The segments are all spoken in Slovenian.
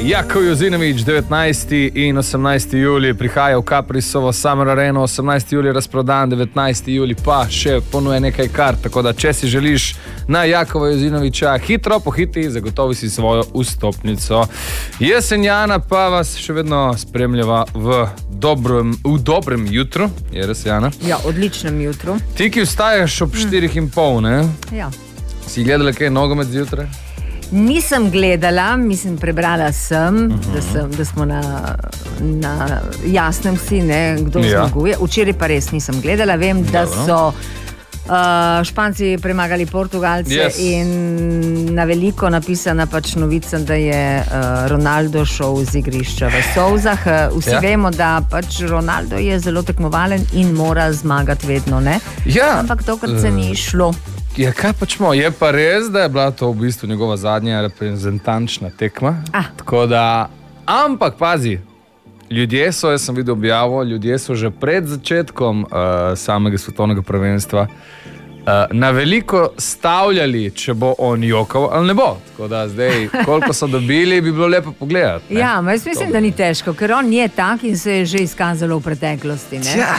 Jako Jozinović, 19. in 18. julij prihaja v Caprisovo Summer Areno, 18. julij razprodan, 19. julij pa še ponuje nekaj kart, tako da če si želiš na Jakova Jozinovića hitro pohiti, zagotovi si svojo vstopnico. Jesenjana pa vas še vedno spremljava v dobrem jutru, je res, Jana? Ja, odličnem jutru. Ti, ki vstaješ ob 4:30, ne? Ja. Si gledala kaj nogomet zjutraj? Nisem gledala, prebrala sem, da smo na jasnem vsi, ne, kdo zmaguje. Včeraj pa res nisem gledala. Vem, da so Španci premagali Portugalce in na veliko napisana pač novica, da je Ronaldo šel z igrišča v solzah. Vsi vemo, da pač Ronaldo je zelo tekmovalen in mora zmagati vedno, ne? Ampak tokrat se ni šlo. Ja, kaj pačmo? Je pa res, da je bila to v bistvu njegova zadnja reprezentančna tekma. Tako da, ampak pazi, ljudje so, jaz sem videl objavo, ljudje so že pred začetkom samega svetovnega prvenstva na veliko stavljali, če bo on jokal ali ne bo. Tako da zdaj, koliko so dobili, bi bilo lepo pogledati. Ne? Ja, jaz mislim, da ni težko, ker on je tak in se je že izkazalo v preteklosti.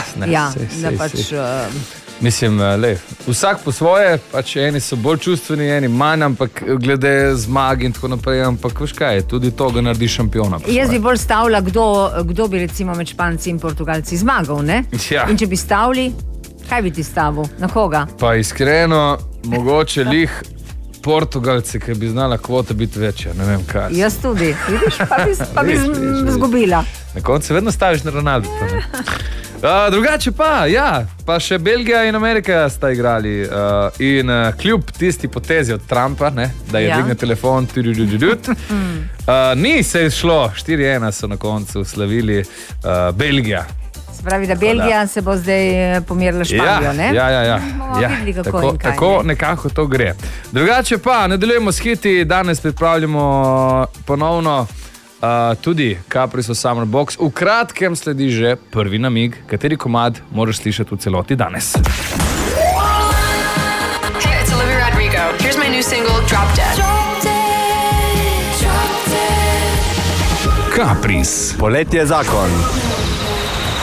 Mislim, vsak po svoje, pač eni so bolj čustveni, eni manj, ampak glede zmagi in tako naprej, ampak veš kaj, tudi to ga naredi šampiona. Jaz bi bolj stavila, kdo bi recimo med Španci in Portugalci zmagal, ne? Ja. In če bi stavili, kaj bi ti stavil? Na koga? Pa iskreno, mogoče lih Portugalci, ki bi znala kvota biti večja, ne vem kaj. Jaz tudi, vidiš, pa bi zgubila. Na koncu vedno staviš na Ronaldo. Drugače pa, pa še Belgija in Amerika sta igrali in kljub tisti potezi od Trumpa, ne, da je dvignil telefon, ni se šlo, 4:1 so na koncu slavili Belgija. Pravi, da Belgija se bo zdaj pomirila Španijo, ne? Ja. Videli, kako in kaj, tako nekako to gre. Drugače pa, nadaljujemo s hiti, danes pripravljamo ponovno tudi Caprisovo Summer Box. V kratkem sledi že prvi namig, kateri komad moraš slišati v celoti danes. Hey, it's Olivia Rodrigo. Here's my new single, Drop Dead. Capris. Poletje zakon.